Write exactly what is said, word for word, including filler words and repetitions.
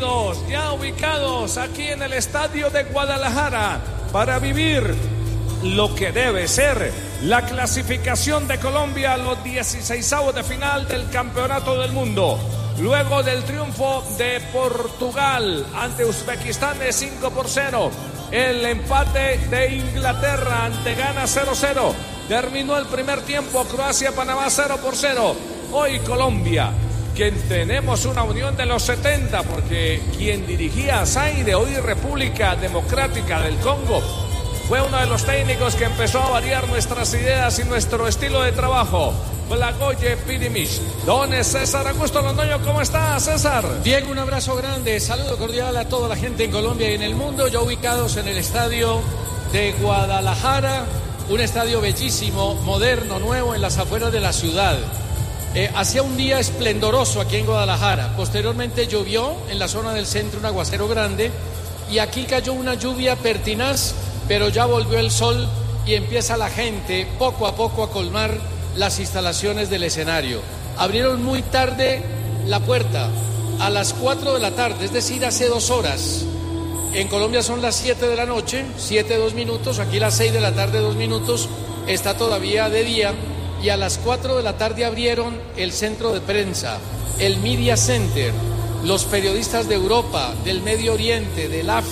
Bienvenidos, ya ubicados aquí en el estadio de Guadalajara para vivir lo que debe ser la clasificación de Colombia a los dieciseisavos de final del Campeonato del Mundo. Luego del triunfo de Portugal ante Uzbekistán de cinco por cero, el empate de Inglaterra ante Ghana cero cero, terminó el primer tiempo Croacia-Panamá cero por cero. Hoy Colombia, que tenemos una unión de los setenta, porque quien dirigía a Zaire, hoy República Democrática del Congo, fue uno de los técnicos que empezó a variar nuestras ideas y nuestro estilo de trabajo. Blagoye Pidimish. Don César Augusto Londoño, ¿cómo está, César? Diego, un abrazo grande, saludo cordial a toda la gente en Colombia y en el mundo, ya ubicados en el estadio de Guadalajara, un estadio bellísimo, moderno, nuevo en las afueras de la ciudad. Eh, hacía un día esplendoroso aquí en Guadalajara, posteriormente llovió en la zona del centro un aguacero grande y aquí cayó una lluvia pertinaz, pero ya volvió el sol y empieza la gente poco a poco a colmar las instalaciones del escenario. Abrieron muy tarde la puerta, a las cuatro de la tarde, es decir, hace dos horas. En Colombia son las siete de la noche, siete, dos minutos, aquí las seis de la tarde, dos minutos, está todavía de día, y a las cuatro de la tarde abrieron el centro de prensa, el Media Center, los periodistas de Europa, del Medio Oriente, del África,